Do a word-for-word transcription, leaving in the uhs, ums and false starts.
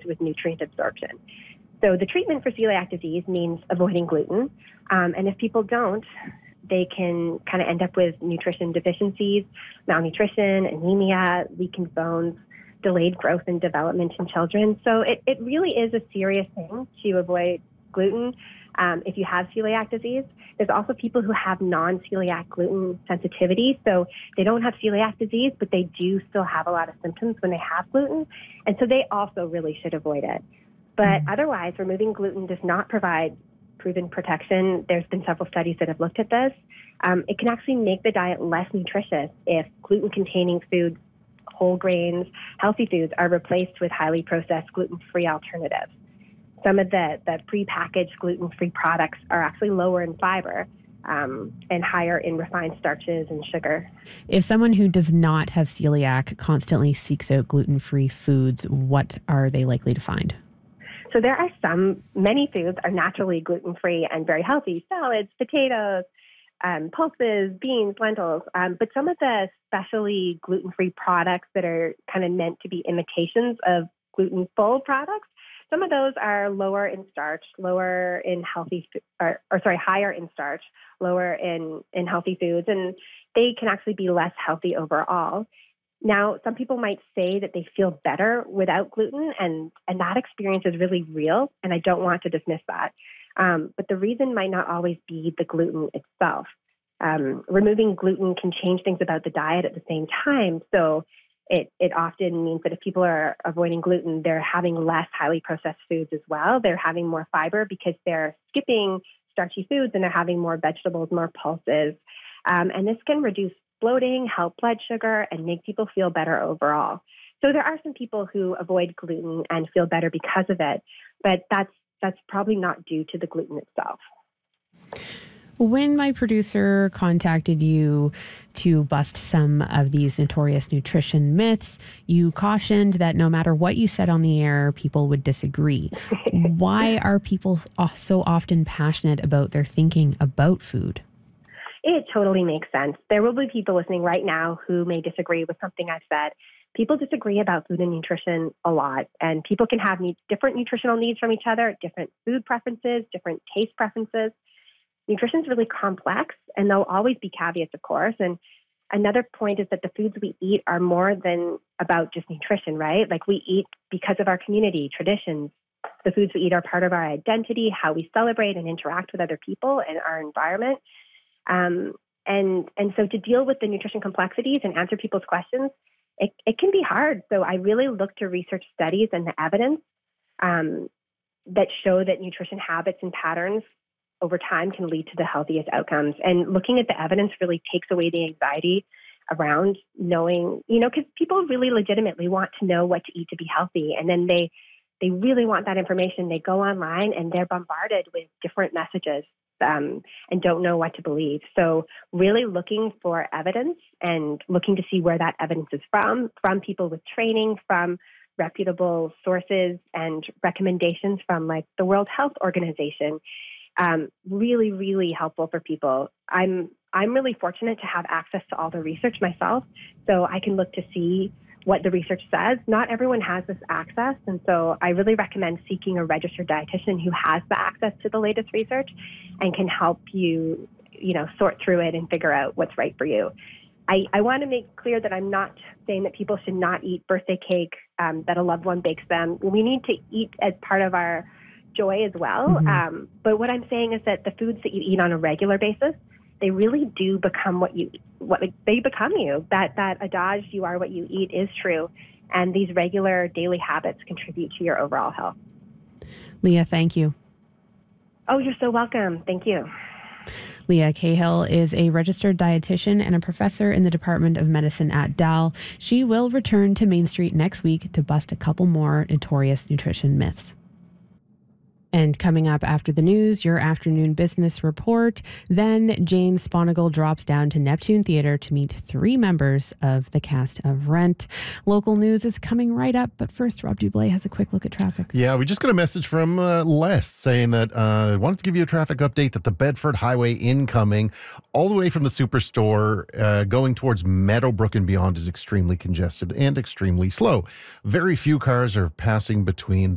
with nutrient absorption. So the treatment for celiac disease means avoiding gluten. Um, and if people don't, they can kind of end up with nutrition deficiencies, malnutrition, anemia, weakened bones, delayed growth and development in children. So it, it really is a serious thing to avoid gluten um, if you have celiac disease. There's also people who have non-celiac gluten sensitivity. So they don't have celiac disease, but they do still have a lot of symptoms when they have gluten. And so they also really should avoid it. But otherwise, removing gluten does not provide proven protection. There's been several studies that have looked at this. Um, it can actually make the diet less nutritious if gluten-containing foods, whole grains, healthy foods are replaced with highly processed gluten-free alternatives. Some of the, the prepackaged gluten-free products are actually lower in fiber um, and higher in refined starches and sugar. If someone who does not have celiac constantly seeks out gluten-free foods, what are they likely to find? So there are some, many foods are naturally gluten-free and very healthy. Salads, potatoes, um, pulses, beans, lentils. Um, but some of the specially gluten-free products that are kind of meant to be imitations of gluten-full products, some of those are lower in starch, lower in healthy, or, or sorry, higher in starch, lower in, in healthy foods, and they can actually be less healthy overall. Now, some people might say that they feel better without gluten, and, and that experience is really real, and I don't want to dismiss that. Um, but the reason might not always be the gluten itself. Um, removing gluten can change things about the diet at the same time, so it, it often means that if people are avoiding gluten, they're having less highly processed foods as well. They're having more fiber because they're skipping starchy foods, and they're having more vegetables, more pulses. Um, and this can reduce bloating, help blood sugar, and make people feel better overall. So there are some people who avoid gluten and feel better because of it, but that's that's probably not due to the gluten itself. When my producer contacted you to bust some of these notorious nutrition myths, you cautioned that no matter what you said on the air, people would disagree. Why are people so often passionate about their thinking about food? It totally makes sense. There will be people listening right now who may disagree with something I've said. People disagree about food and nutrition a lot, and people can have need, different nutritional needs from each other, different food preferences, different taste preferences. Nutrition is really complex, and there'll always be caveats, of course. And another point is that the foods we eat are more than about just nutrition, right? Like we eat because of our community, traditions. The foods we eat are part of our identity, how we celebrate and interact with other people and our environment. Um, and, and so to deal with the nutrition complexities and answer people's questions, it, it can be hard. So I really look to research studies and the evidence um, that show that nutrition habits and patterns over time can lead to the healthiest outcomes. And looking at the evidence really takes away the anxiety around knowing, you know, because people really legitimately want to know what to eat to be healthy. And then they, they really want that information. They go online and they're bombarded with different messages. Um, and don't know what to believe. So really looking for evidence and looking to see where that evidence is from, from people with training, from reputable sources and recommendations from like the World Health Organization. Um, really, really helpful for people. I'm I'm really fortunate to have access to all the research myself, so I can look to see what the research says. Not everyone has this access, and so I really recommend seeking a registered dietitian who has the access to the latest research and can help you, you know, sort through it and figure out what's right for you. I, I want to make clear that I'm not saying that people should not eat birthday cake um, that a loved one bakes them. We need to eat as part of our joy as well. Mm-hmm. Um, but what I'm saying is that the foods that you eat on a regular basis, they really do become what you, what they become you. That that adage, you are what you eat, is true. And these regular daily habits contribute to your overall health. Leah, thank you. Oh, you're so welcome. Thank you. Leah Cahill is a registered dietitian and a professor in the Department of Medicine at D A L. She will return to Main Street next week to bust a couple more notorious nutrition myths. And coming up after the news, your afternoon business report. Then Jane Sponigal drops down to Neptune Theatre to meet three members of the cast of Rent. Local news is coming right up, but first, Rob Dublé has a quick look at traffic. Yeah, we just got a message from uh, Les saying that uh, I wanted to give you a traffic update that the Bedford Highway incoming all the way from the Superstore uh, going towards Meadowbrook and beyond is extremely congested and extremely slow. Very few cars are passing between